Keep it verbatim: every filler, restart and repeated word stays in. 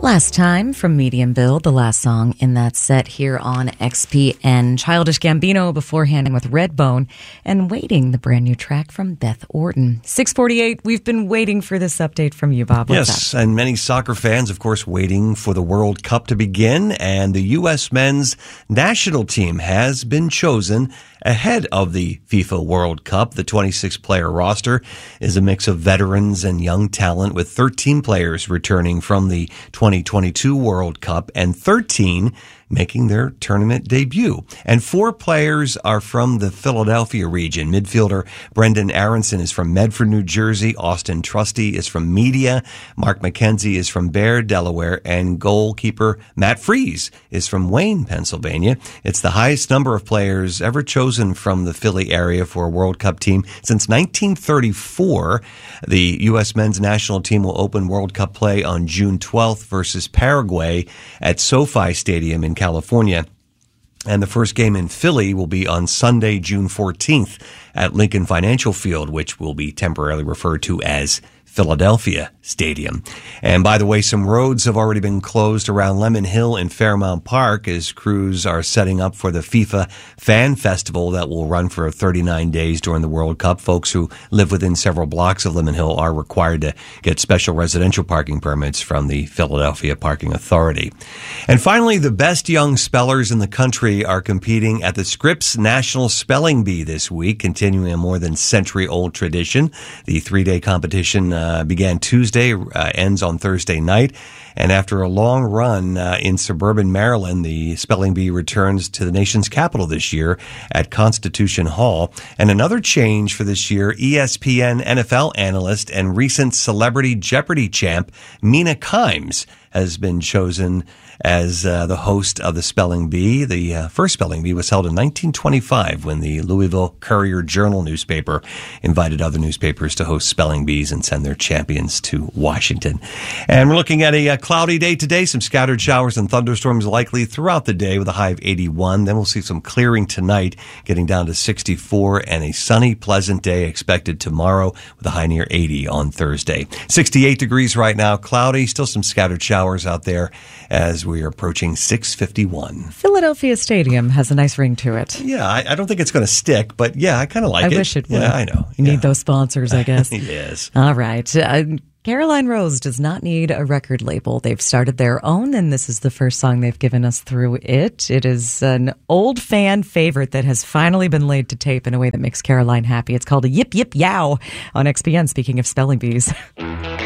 Last Time from Medium Build, the last song in that set here on X P N. Childish Gambino beforehand with Redbone, and Waiting, the brand new track from Beth Orton. six forty-eight, we've been waiting for this update from you, Bob. What's yes, up? And many soccer fans, of course, waiting for the World Cup to begin, and the U S men's national team has been chosen ahead of the FIFA World Cup. The twenty-six player roster is a mix of veterans and young talent, with thirteen players returning from the twenty twenty-two World Cup and thirteen making their tournament debut. And four players are from the Philadelphia region. Midfielder Brendan Aronson is from Medford, New Jersey. Austin Trusty is from Media. Mark McKenzie is from Baird, Delaware. And goalkeeper Matt Freese is from Wayne, Pennsylvania. It's the highest number of players ever chosen from the Philly area for a World Cup team since nineteen thirty-four. The U S men's national team will open World Cup play on June twelfth versus Paraguay at SoFi Stadium in California. And the first game in Philly will be on Sunday, June fourteenth at Lincoln Financial Field, which will be temporarily referred to as Philadelphia Stadium. And by the way, some roads have already been closed around Lemon Hill and Fairmount Park as crews are setting up for the FIFA Fan Festival that will run for thirty-nine days during the World Cup. Folks who live within several blocks of Lemon Hill are required to get special residential parking permits from the Philadelphia Parking Authority. And finally, the best young spellers in the country are competing at the Scripps National Spelling Bee this week, continuing a more than century-old tradition. The three-day competition uh, Uh, began Tuesday, uh, ends on Thursday night. And after a long run uh, in suburban Maryland, the Spelling Bee returns to the nation's capital this year at Constitution Hall. And another change for this year, E S P N N F L analyst and recent Celebrity Jeopardy champ Mina Kimes has been chosen as uh, the host of the Spelling Bee. The uh, first Spelling Bee was held in nineteen twenty-five when the Louisville Courier-Journal newspaper invited other newspapers to host Spelling Bees and send their champions to Washington. And we're looking at a, a cloudy day today. Some scattered showers and thunderstorms likely throughout the day with a high of eighty-one. Then we'll see some clearing tonight, getting down to sixty-four, and a sunny, pleasant day expected tomorrow with a high near eighty on Thursday. sixty-eight degrees right now, cloudy, still some scattered showers out there as we are approaching six fifty-one. Philadelphia Stadium has a nice ring to it. Yeah, I, I don't think it's going to stick, but yeah, I kind of like I it. I wish it would. Yeah, I know. You yeah. need those sponsors, I guess. Yes. All right. Uh, Caroline Rose does not need a record label. They've started their own, and this is the first song they've given us through it. It is an old fan favorite that has finally been laid to tape in a way that makes Caroline happy. It's called a Yip Yip Yow on X P N, speaking of spelling bees.